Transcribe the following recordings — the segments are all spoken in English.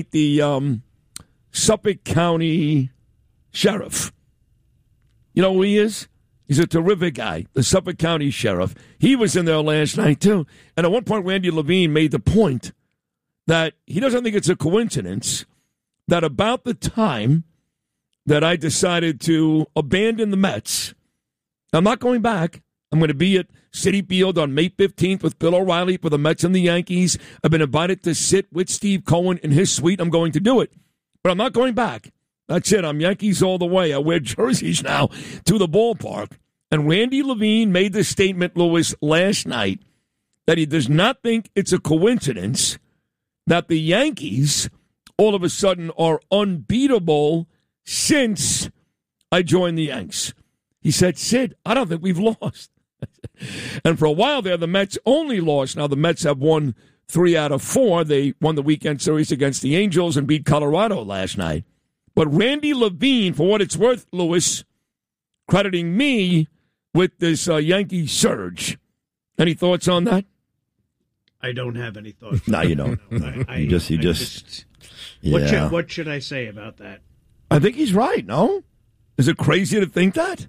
the Suffolk County Sheriff. You know who he is? He's a terrific guy, the Suffolk County Sheriff. He was in there last night, too. And at one point, Randy Levine made the point that he doesn't think it's a coincidence that about the time that I decided to abandon the Mets, I'm not going back. I'm going to be at Citi Field on May 15th with Bill O'Reilly for the Mets and the Yankees. I've been invited to sit with Steve Cohen in his suite. I'm going to do it. But I'm not going back. That's it. I'm Yankees all the way. I wear jerseys now to the ballpark. And Randy Levine made the statement, Lewis, last night that he does not think it's a coincidence that the Yankees all of a sudden are unbeatable since I joined the Yanks. He said, Sid, I don't think we've lost. And for a while there, the Mets only lost. Now, the Mets have won 3 out of 4. They won the weekend series against the Angels and beat Colorado last night. But Randy Levine, for what it's worth, Lewis, crediting me with this Yankee surge. Any thoughts on that? I don't have any thoughts. No, you don't. You just. Yeah. What should I say about that? I think he's right, no? Is it crazy to think that?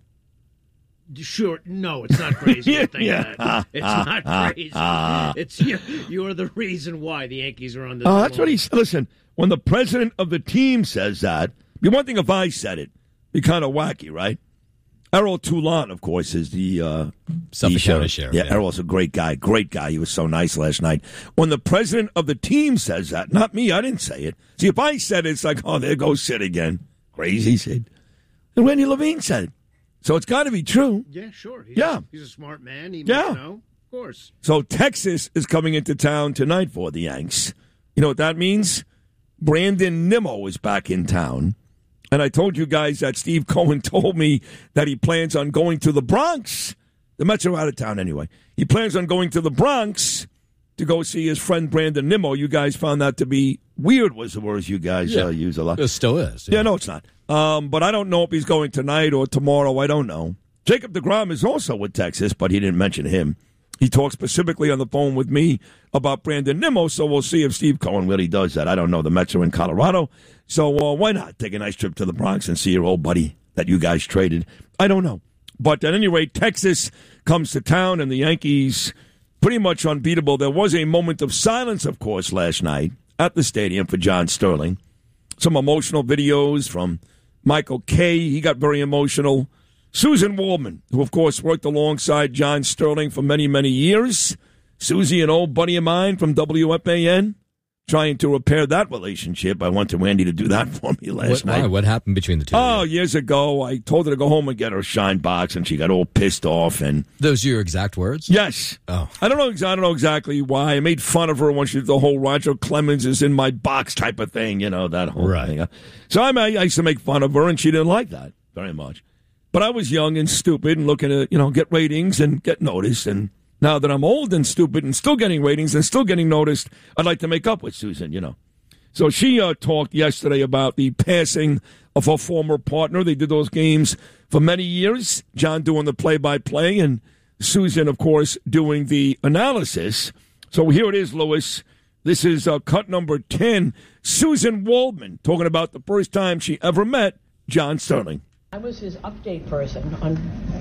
Sure. No, it's not crazy to think that. It's not crazy. It's you're the reason why the Yankees are on this. That's what he said. Listen, when the president of the team says that, it'd be one thing if I said it. It'd be kind of wacky, right? Errol Toulon, of course, is the Suffolk County Sheriff. Yeah, Errol's a great guy. Great guy. He was so nice last night. When the president of the team says that, not me, I didn't say it. See, if I said it, it's like, oh, there goes Sid again. Crazy Sid. And Randy Levine said it. So it's got to be true. Yeah, sure. He's a smart man. He must know. Of course. So Texas is coming into town tonight for the Yanks. You know what that means? Brandon Nimmo is back in town. And I told you guys that Steve Cohen told me that he plans on going to the Bronx. The Mets are out of town anyway. He plans on going to the Bronx to go see his friend Brandon Nimmo. You guys found that to be weird, was the words you guys use a lot. It still is. Yeah, no, it's not. But I don't know if he's going tonight or tomorrow. I don't know. Jacob deGrom is also with Texas, but he didn't mention him. He talked specifically on the phone with me about Brandon Nimmo, so we'll see if Steve Cohen really does that. I don't know. The Mets are in Colorado, so why not take a nice trip to the Bronx and see your old buddy that you guys traded? I don't know. But at any rate, Texas comes to town, and the Yankees pretty much unbeatable. There was a moment of silence, of course, last night at the stadium for John Sterling. Some emotional videos from Michael Kay. He got very emotional. Susan Waldman, who, of course, worked alongside John Sterling for many, many years. Susie, an old buddy of mine from WFAN, trying to repair that relationship. I went to Randy to do that for me last night. What happened between the two? Oh, years ago, I told her to go home and get her shine box, and she got all pissed off. And those are your exact words? Yes. Oh. I don't know exactly why. I made fun of her when she did the whole Roger Clemens is in my box type of thing, that whole thing. So I used to make fun of her, and she didn't like that very much. But I was young and stupid and looking to, get ratings and get noticed. And now that I'm old and stupid and still getting ratings and still getting noticed, I'd like to make up with Susan, So she talked yesterday about the passing of her former partner. They did those games for many years. John doing the play-by-play and Susan, of course, doing the analysis. So here it is, Lewis. This is cut number 10. Susan Waldman talking about the first time she ever met John Sterling. I was his update person on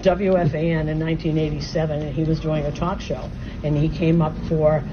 WFAN in 1987, and he was doing a talk show, and he came up for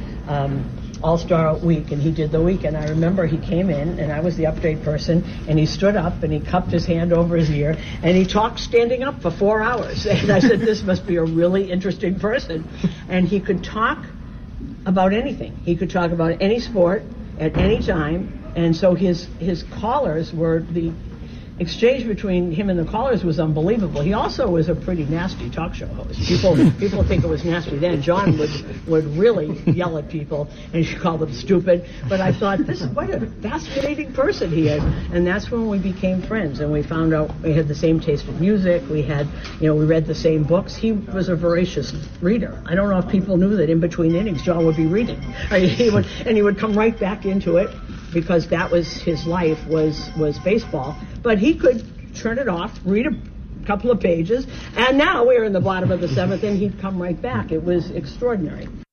All-Star Week, and he did the week, and I remember he came in, and I was the update person, and he stood up, and he cupped his hand over his ear, and he talked standing up for 4 hours, and I said, this must be a really interesting person, and he could talk about anything. He could talk about any sport at any time, and so his callers were the exchange between him and the callers was unbelievable. He also was a pretty nasty talk show host. People think it was nasty then. John would really yell at people and call them stupid. But I thought, what a fascinating person he is. And that's when we became friends, and we found out we had the same taste in music. We had, we read the same books. He was a voracious reader. I don't know if people knew that in between innings, John would be reading. He would come right back into it, because that was his life, was baseball. But he could turn it off, read a couple of pages, and now we're in the bottom of the 7th, and he'd come right back. It was extraordinary.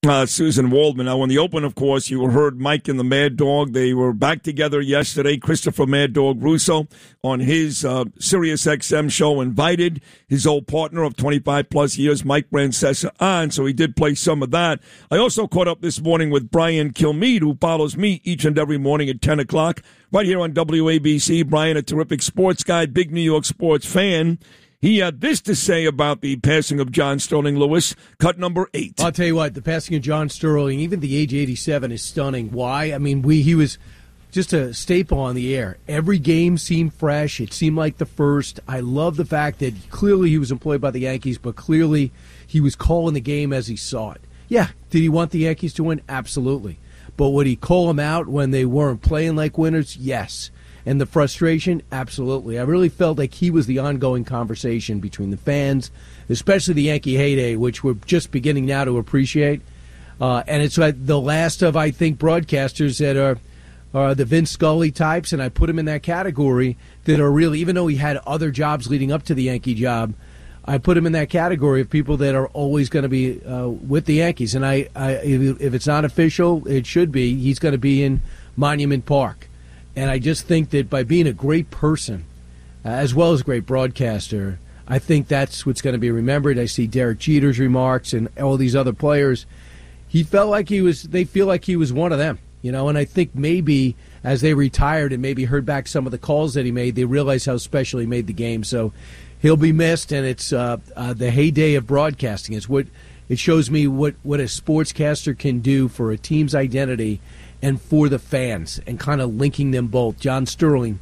Susan Waldman. Now, in the open, of course, you heard Mike and the Mad Dog. They were back together yesterday. Christopher Mad Dog Russo on his Sirius XM show invited his old partner of 25-plus years, Mike Francesa, on, so he did play some of that. I also caught up this morning with Brian Kilmeade, who follows me each and every morning at 10 o'clock, right here on WABC. Brian, a terrific sports guy, big New York sports fan. He had this to say about the passing of John Sterling Lewis, cut number 8. I'll tell you what, the passing of John Sterling, even the age 87, is stunning. Why? I mean, he was just a staple on the air. Every game seemed fresh. It seemed like the first. I love the fact that clearly he was employed by the Yankees, but clearly he was calling the game as he saw it. Yeah, did he want the Yankees to win? Absolutely. But would he call them out when they weren't playing like winners? Yes. And the frustration? Absolutely. I really felt like he was the ongoing conversation between the fans, especially the Yankee heyday, which we're just beginning now to appreciate. And it's the last of, I think, broadcasters that are the Vince Scully types, and I put him in that category, that are really, even though he had other jobs leading up to the Yankee job, I put him in that category of people that are always going to be with the Yankees. And if it's not official, it should be. He's going to be in Monument Park. And I just think that by being a great person, as well as a great broadcaster, I think that's what's going to be remembered. I see Derek Jeter's remarks and all these other players. They feel like he was one of them, and I think maybe as they retired and maybe heard back some of the calls that he made, they realized how special he made the game. So he'll be missed, and it's the heyday of broadcasting. It shows me what a sportscaster can do for a team's identity and for the fans, and kind of linking them both. John Sterling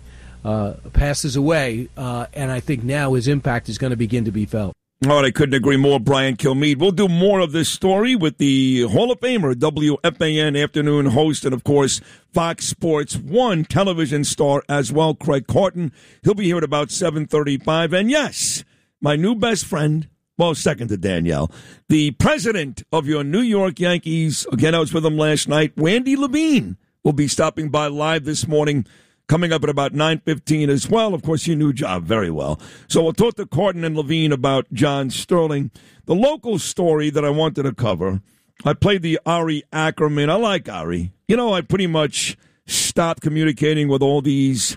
passes away, and I think now his impact is going to begin to be felt. All right, I couldn't agree more, Brian Kilmeade. We'll do more of this story with the Hall of Famer, WFAN afternoon host, and, of course, Fox Sports 1 television star as well, Craig Carton. He'll be here at about 7:35. And, yes, my new best friend, well, second to Danielle, the president of your New York Yankees, again, I was with him last night, Randy Levine, will be stopping by live this morning, coming up at about 9:15 as well. Of course, you knew John very well. So we'll talk to Carton and Levine about John Sterling. The local story that I wanted to cover, I played the Ari Ackerman. I like Ari. I pretty much stopped communicating with all these,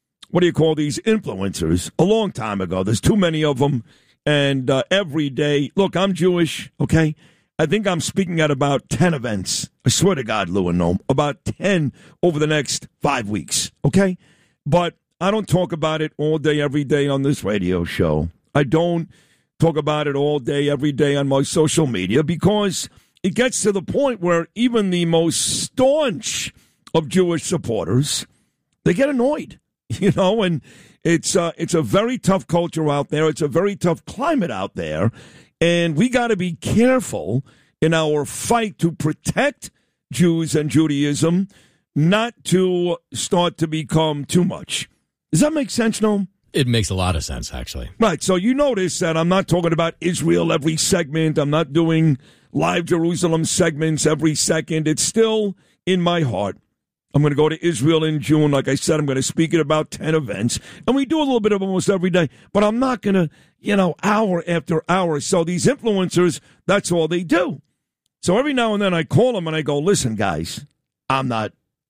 these influencers a long time ago. There's too many of them. And every day, look, I'm Jewish, okay? I think I'm speaking at about 10 events. I swear to God, Lou and Noam, about 10 over the next 5 weeks, okay? But I don't talk about it all day, every day on this radio show. I don't talk about it all day, every day on my social media, because it gets to the point where even the most staunch of Jewish supporters, they get annoyed, and it's a very tough culture out there. It's a very tough climate out there. And we got to be careful in our fight to protect Jews and Judaism, not to start to become too much. Does that make sense, Noam? It makes a lot of sense, actually. Right. So you notice that I'm not talking about Israel every segment. I'm not doing live Jerusalem segments every second. It's still in my heart. I'm going to go to Israel in June. Like I said, I'm going to speak at about 10 events. And we do a little bit of almost every day. But I'm not going to, hour after hour. So these influencers, that's all they do. So every now and then I call them and I go, listen, guys, I'm not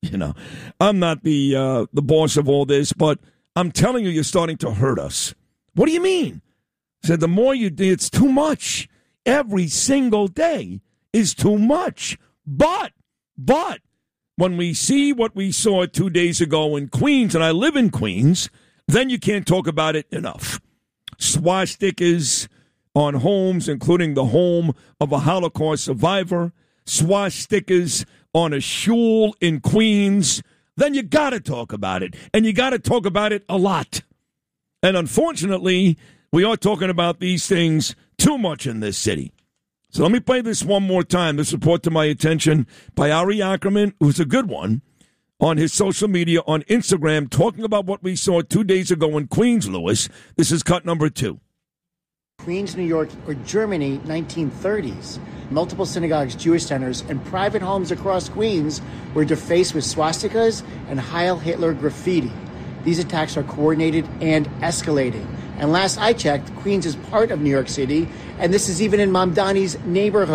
the boss of all this, but I'm telling you, you're starting to hurt us. What do you mean? I said, the more you do, it's too much. Every single day is too much. But, when we see what we saw 2 days ago in Queens, and I live in Queens, then you can't talk about it enough. Swastikas on homes, including the home of a Holocaust survivor, swastikas on a shul in Queens, then you got to talk about it, and you got to talk about it a lot. And unfortunately, we are talking about these things too much in this city. So let me play this one more time. This was brought to my attention by Ari Ackerman, who's a good one, on his social media, on Instagram, talking about what we saw 2 days ago in Queens, Lewis. This is cut number 2. Queens, New York, or Germany, 1930s. Multiple synagogues, Jewish centers, and private homes across Queens were defaced with swastikas and Heil Hitler graffiti. These attacks are coordinated and escalating. And last I checked, Queens is part of New York City, and this is even in Mamdani's neighborhood.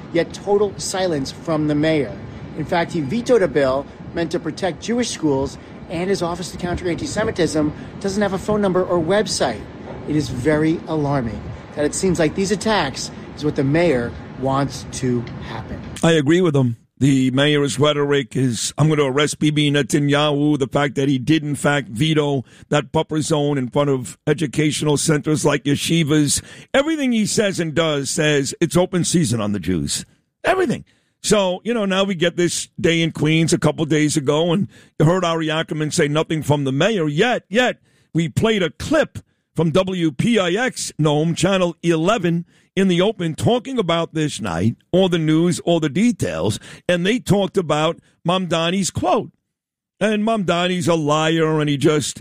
yet total silence from the mayor. In fact, he vetoed a bill meant to protect Jewish schools, and his Office to Counter Anti-Semitism doesn't have a phone number or website. It is very alarming that it seems like these attacks is what the mayor wants to happen. I agree with him. The mayor's rhetoric is, I'm going to arrest Bibi Netanyahu. The fact that he did, in fact, veto that buffer zone in front of educational centers like yeshivas. Everything he says and does says it's open season on the Jews. Everything. So, now we get this day in Queens a couple days ago, and you heard Ari Ackerman say nothing from the mayor yet. We played a clip from WPIX, Noam, Channel 11, in the open, talking about this night, all the news, all the details, and they talked about Mamdani's quote. And Mamdani's a liar, and he just,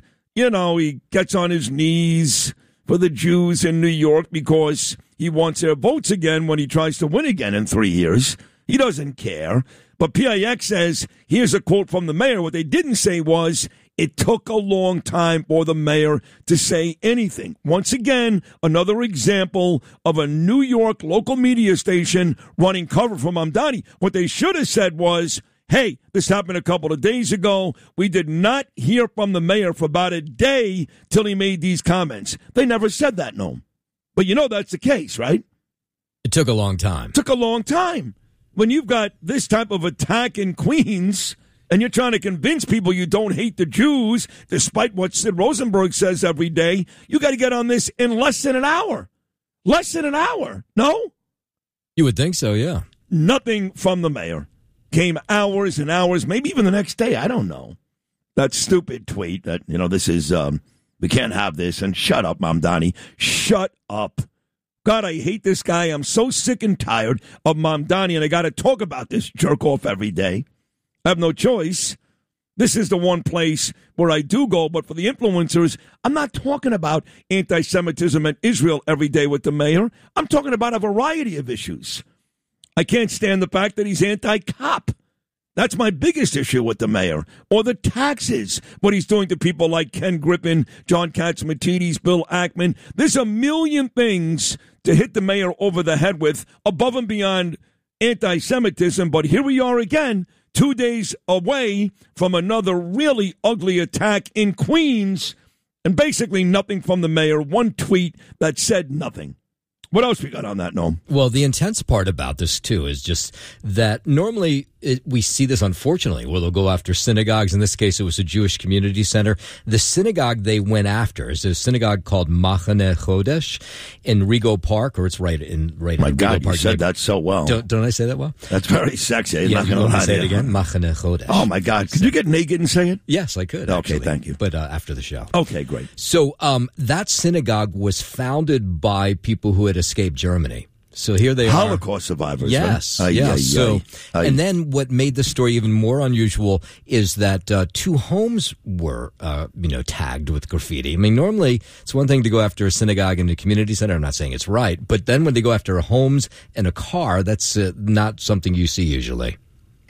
he gets on his knees for the Jews in New York because he wants their votes again when he tries to win again in 3 years. He doesn't care. But PIX says, here's a quote from the mayor. What they didn't say was, it took a long time for the mayor to say anything. Once again, another example of a New York local media station running cover for Mamdani. What they should have said was, hey, this happened a couple of days ago. We did not hear from the mayor for about a day till he made these comments. They never said that, no. But that's the case, right? It took a long time. Took a long time. When you've got this type of attack in Queens, and you're trying to convince people you don't hate the Jews, despite what Sid Rosenberg says every day, you got to get on this in less than an hour. Less than an hour. No? You would think so, yeah. Nothing from the mayor. Came hours and hours, maybe even the next day. I don't know. That stupid tweet that, this is, we can't have this. And shut up, Mamdani. Shut up. God, I hate this guy. I'm so sick and tired of Mamdani, and I got to talk about this jerk off every day. I have no choice. This is the one place where I do go, but for the influencers, I'm not talking about anti-Semitism and Israel every day with the mayor. I'm talking about a variety of issues. I can't stand the fact that he's anti-cop. That's my biggest issue with the mayor. Or the taxes, what he's doing to people like Ken Griffin, John Catsimatidis, Bill Ackman. There's a million things to hit the mayor over the head with, above and beyond anti-Semitism, but here we are again, 2 days away from another really ugly attack in Queens, and basically nothing from the mayor, one tweet that said nothing. What else we got on that, Noam? Well, the intense part about this, too, is just that normally we see this, unfortunately, where they'll go after synagogues. In this case, it was a Jewish community center. The synagogue they went after is a synagogue called Machane Chodesh in Rego Park, or it's right in My God, Rego Park. You said that so well. Don't I say that well? That's very sexy. Yeah, you want me to say it again? Machane Chodesh. Oh, my God. Could you get naked and say it? Yes, I could. Okay, actually. thank you. But after the show. Okay, great. So that synagogue was founded by people who had escaped Germany. So here they Holocaust survivors. Yes, right? yes. And then what made the story even more unusual is that 2 homes were, tagged with graffiti. I mean, normally it's one thing to go after a synagogue and a community center. I'm not saying it's right, but then when they go after homes and a car, that's not something you see usually.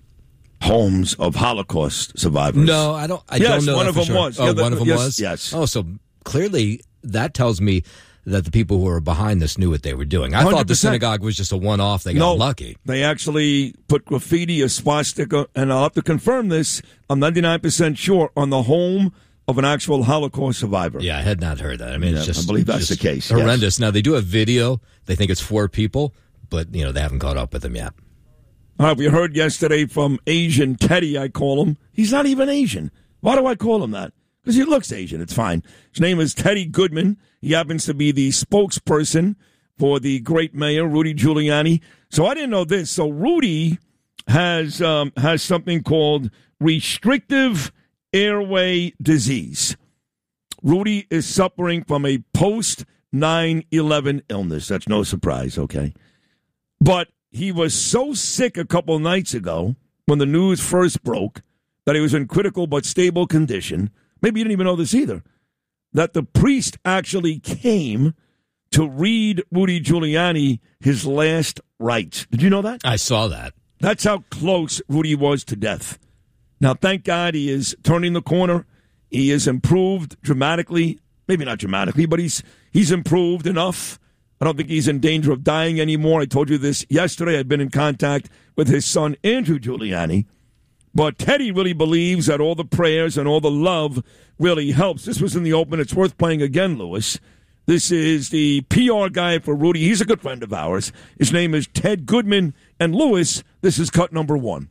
Homes of Holocaust survivors. No, I don't know. Yes, that one of for them sure. was. Oh, Yeah, one of them yes, was? Yes. Oh, so clearly that tells me that the people who were behind this knew what they were doing. I thought the 100%. synagogue was just a one-off. They got lucky. They actually put graffiti, a swastika, and I'll have to confirm this, I'm 99% sure, on the home of an actual Holocaust survivor. Yeah, I had not heard that. I mean, it's just, I believe that's just the case. Horrendous. Yes. Now, they do have video. They think it's 4 people, but, they haven't caught up with them yet. All right, we heard yesterday from Asian Teddy, I call him. He's not even Asian. Why do I call him that? Because he looks Asian. It's fine. His name is Teddy Goodman. He happens to be the spokesperson for the great mayor, Rudy Giuliani. So I didn't know this. So Rudy has something called restrictive airway disease. Rudy is suffering from a post-9/11 illness. That's no surprise, okay? But he was so sick a couple nights ago when the news first broke that he was in critical but stable condition. Maybe you didn't even know this either, that the priest actually came to read Rudy Giuliani his last rites. Did you know that? I saw that. That's how close Rudy was to death. Now, thank God he is turning the corner. He is improved dramatically. Maybe not dramatically, but he's improved enough. I don't think he's in danger of dying anymore. I told you this yesterday. I've been in contact with his son, Andrew Giuliani. But Teddy really believes that all the prayers and all the love really helps. This was in the open. It's worth playing again, Lewis. This is the PR guy for Rudy. He's a good friend of ours. His name is Ted Goodman. And Lewis, this is cut number 1.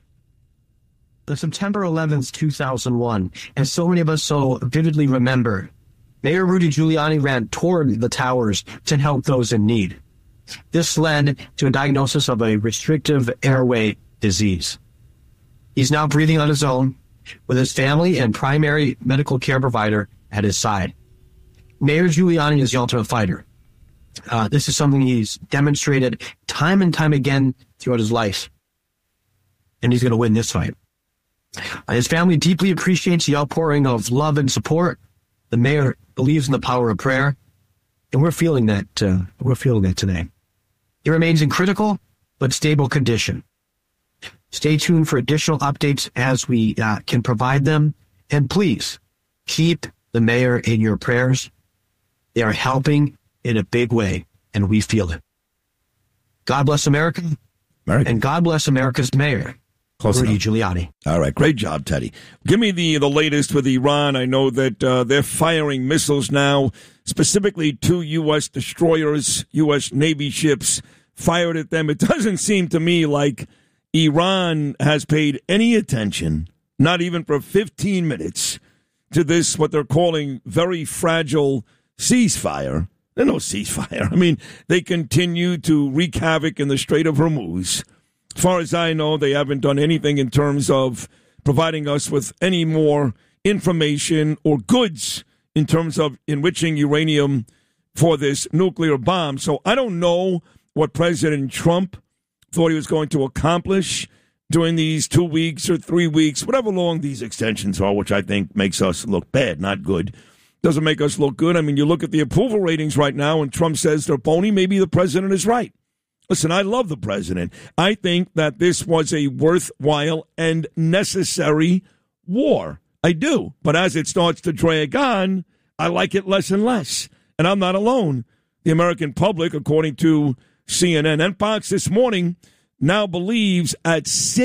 The September 11th, 2001, and so many of us so vividly remember, Mayor Rudy Giuliani ran toward the towers to help those in need. This led to a diagnosis of a restrictive airway disease. He's now breathing on his own with his family and primary medical care provider at his side. Mayor Giuliani is the ultimate fighter. This is something he's demonstrated time and time again throughout his life. And he's going to win this fight. His family deeply appreciates the outpouring of love and support. The mayor believes in the power of prayer. And we're feeling that today. He remains in critical but stable condition. Stay tuned for additional updates as we can provide them. And please keep the mayor in your prayers. They are helping in a big way, and we feel it. God bless America, and God bless America's mayor, Rudy Giuliani. All right, great job, Teddy. Give me the latest with Iran. I know that they're firing missiles now, specifically 2 U.S. destroyers, U.S. Navy ships fired at them. It doesn't seem to me like Iran has paid any attention, not even for 15 minutes, to this, what they're calling very fragile ceasefire. There's no ceasefire. I mean, they continue to wreak havoc in the Strait of Hormuz. As far as I know, they haven't done anything in terms of providing us with any more information or goods in terms of enriching uranium for this nuclear bomb. So I don't know what President Trump thought he was going to accomplish during these 2 weeks or 3 weeks, whatever long these extensions are, which I think makes us look bad, not good. Doesn't make us look good. I mean, you look at the approval ratings right now, and Trump says they're phony. Maybe the president is right. Listen, I love the president. I think that this was a worthwhile and necessary war. I do. But as it starts to drag on, I like it less and less. And I'm not alone. The American public, according to CNN and Fox this morning, now believes at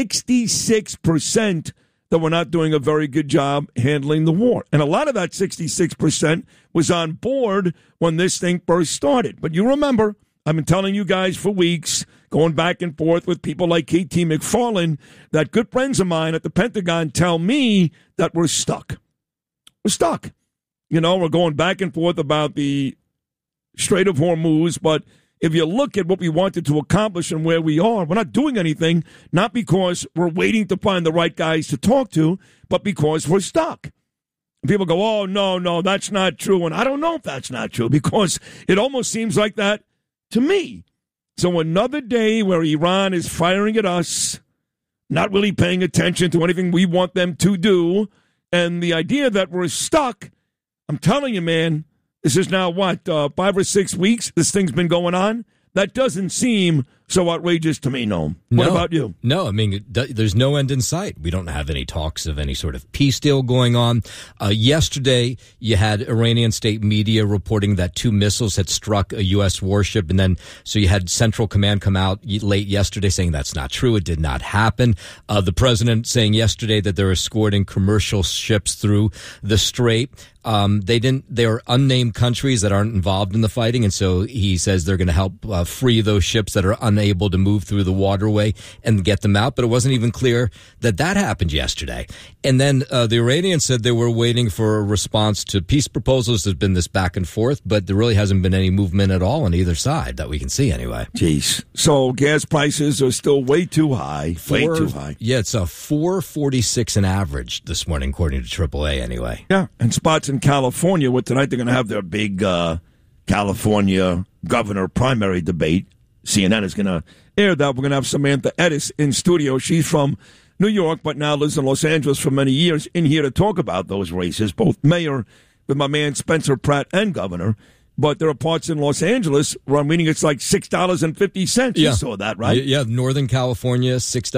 66% that we're not doing a very good job handling the war. And a lot of that 66% was on board when this thing first started. But you remember, I've been telling you guys for weeks, going back and forth with people like K.T. McFarland, that good friends of mine at the Pentagon tell me that we're stuck. We're stuck. You know, we're going back and forth about the Strait of Hormuz, but if you look at what we wanted to accomplish and where we are, we're not doing anything, not because we're waiting to find the right guys to talk to, but because we're stuck. People go, oh, no, that's not true. And I don't know if that's not true, because it almost seems like that to me. So another day where Iran is firing at us, not really paying attention to anything we want them to do, and the idea that we're stuck, I'm telling you, man, this is now, 5 or 6 weeks this thing's been going on? That doesn't seem so outrageous to me, Noam. What about you? No, I mean, there's no end in sight. We don't have any talks of any sort of peace deal going on. Yesterday, you had Iranian state media reporting that 2 missiles had struck a U.S. warship, and then so you had Central Command come out late yesterday saying that's not true. It did not happen. The president saying yesterday that they're escorting commercial ships through the strait. They are unnamed countries that aren't involved in the fighting, and so he says they're going to help free those ships that are unable to move through the waterway and get them out. But it wasn't even clear that happened yesterday. And then the Iranians said they were waiting for a response to peace proposals. There's been this back and forth, but there really hasn't been any movement at all on either side that we can see anyway. Jeez. So gas prices are still way too high. Way too high. Yeah, it's a $4.46 an average this morning, according to AAA anyway. Yeah, and spots in California, where tonight they're going to have their big California governor primary debate. CNN is going to air that. We're going to have Samantha Edis in studio. She's from New York, but now lives in Los Angeles for many years, in here to talk about those races, both mayor with my man Spencer Pratt and governor. But there are parts in Los Angeles where I'm reading it's like $6.50. You saw that, right? Yeah, Northern California,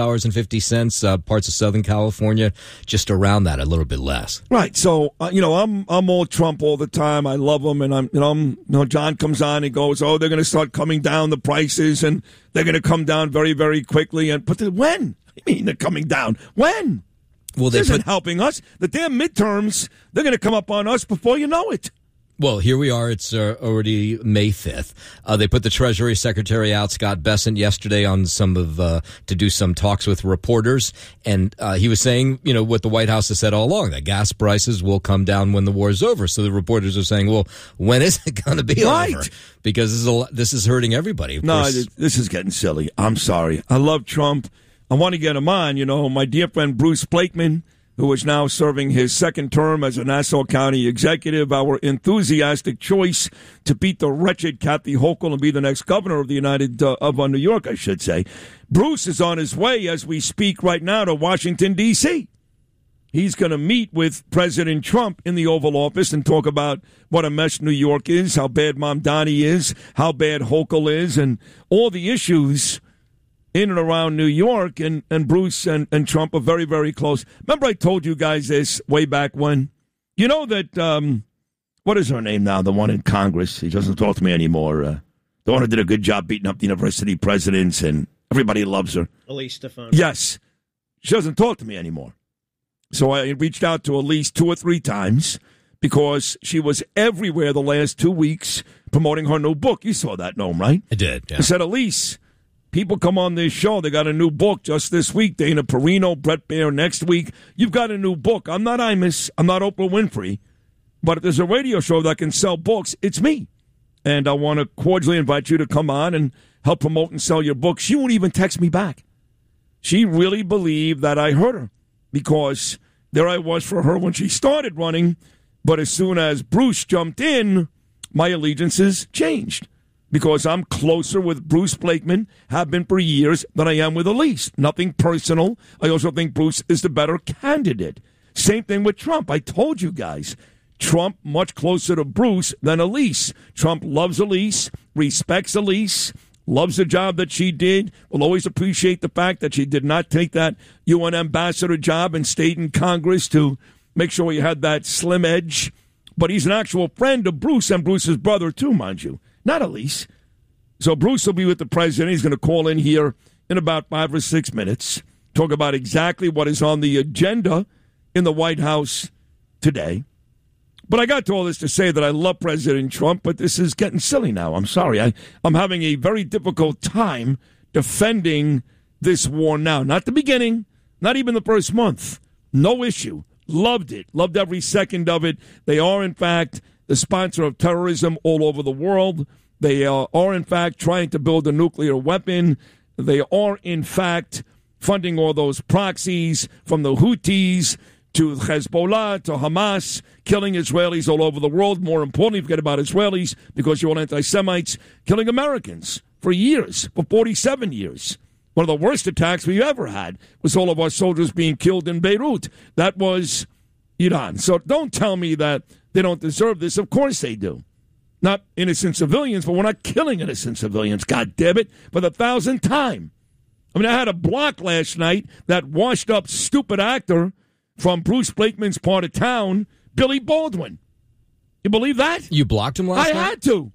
$6.50. Parts of Southern California, just around that, a little bit less. Right. So, I'm all Trump all the time. I love him. And John comes on and goes, oh, they're going to start coming down the prices and they're going to come down very, very quickly. But when? I mean, they're coming down. When? Well, this isn't helping us. The damn midterms, they're going to come up on us before you know it. Well, here we are. It's already May 5th. They put the Treasury Secretary out, Scott Bessent, yesterday on to do some talks with reporters. And he was saying, what the White House has said all along, that gas prices will come down when the war is over. So the reporters are saying, well, when is it going to be over? Because this is hurting everybody. No, this is getting silly. I'm sorry. I love Trump. I want to get him on. My dear friend Bruce Blakeman, who is now serving his second term as a Nassau County executive, our enthusiastic choice to beat the wretched Kathy Hochul and be the next governor of New York, I should say. Bruce is on his way as we speak right now to Washington, D.C. He's going to meet with President Trump in the Oval Office and talk about what a mess New York is, how bad Mamdani is, how bad Hochul is, and all the issues in and around New York, and Bruce and Trump are very, very close. Remember I told you guys this way back when? You know that, what is her name now, the one in Congress? She doesn't talk to me anymore. The one who did a good job beating up the university presidents, and everybody loves her. Elise Stefanik. Yes. She doesn't talk to me anymore. So I reached out to Elise 2 or 3 times because she was everywhere the last 2 weeks promoting her new book. You saw that, Noam, right? I did, yeah. I said, Elise, people come on this show. They got a new book just this week. Dana Perino, Brett Baer next week. You've got a new book. I'm not Imus. I'm not Oprah Winfrey. But if there's a radio show that can sell books, it's me. And I want to cordially invite you to come on and help promote and sell your book. She won't even text me back. She really believed that I heard her because there I was for her when she started running. But as soon as Bruce jumped in, my allegiances changed. Because I'm closer with Bruce Blakeman, have been for years, than I am with Elise. Nothing personal. I also think Bruce is the better candidate. Same thing with Trump. I told you guys. Trump much closer to Bruce than Elise. Trump loves Elise, respects Elise, loves the job that she did, will always appreciate the fact that she did not take that UN ambassador job and stayed in Congress to make sure he had that slim edge. But he's an actual friend of Bruce and Bruce's brother, too, mind you. Not Elise. So Bruce will be with the president. He's going to call in here in about 5 or 6 minutes, talk about exactly what is on the agenda in the White House today. But I got to all this to say that I love President Trump, but this is getting silly now. I'm sorry. I'm having a very difficult time defending this war now. Not the beginning, not even the first month. No issue. Loved it. Loved every second of it. They are, in fact, the sponsor of terrorism all over the world. They are, in fact, trying to build a nuclear weapon. They are, in fact, funding all those proxies from the Houthis to Hezbollah to Hamas, killing Israelis all over the world. More importantly, forget about Israelis because you're all anti-Semites, killing Americans for years, for 47 years. One of the worst attacks we ever had was all of our soldiers being killed in Beirut. That was Iran. So don't tell me that they don't deserve this. Of course they do. Not innocent civilians, but we're not killing innocent civilians, God damn it, for the 1,000th time. I mean, I had a block last night, that washed-up stupid actor from Bruce Blakeman's part of town, Billy Baldwin. You believe that? You blocked him last night? I had to.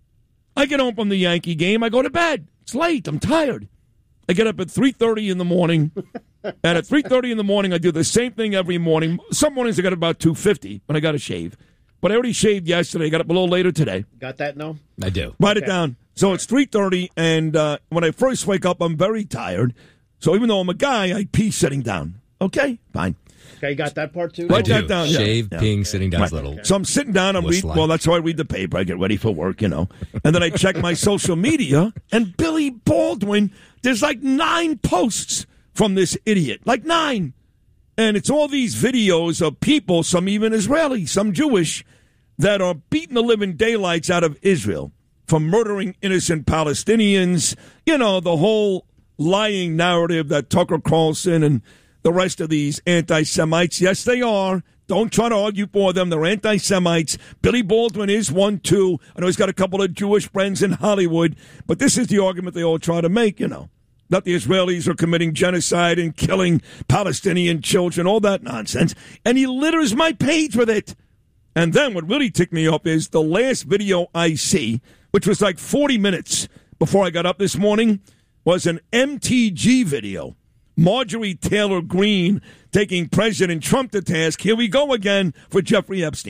I get home from the Yankee game, I go to bed. It's late, I'm tired. I get up at 3:30 in the morning, and at 3:30 in the morning, I do the same thing every morning. Some mornings I got about 2:50, but I got to shave. But I already shaved yesterday. I got up a little later today. Got that, no? I do. Write it down. So it's 3:30, and when I first wake up, I'm very tired. So even though I'm a guy, I pee sitting down. Okay, fine. Okay, you got that part too? Write that down. Shave, yeah. peeing, sitting down is Right. little. So I'm sitting down, I'm reading. Well, that's how I read the paper. I get ready for work, And then I check my social media, and Billy Baldwin, there's like 9 posts from this idiot. Like 9. And it's all these videos of people, some even Israeli, some Jewish, that are beating the living daylights out of Israel for murdering innocent Palestinians. The whole lying narrative that Tucker Carlson and the rest of these anti-Semites, yes, they are Don't try to argue for them. They're anti-Semites. Billy Baldwin is one, too. I know he's got a couple of Jewish friends in Hollywood, but this is the argument they all try to make, that the Israelis are committing genocide and killing Palestinian children, all that nonsense. And he litters my page with it. And then what really ticked me off is the last video I see, which was like 40 minutes before I got up this morning, was an MTG video. Marjorie Taylor Greene taking President Trump to task. Here we go again for Jeffrey Epstein.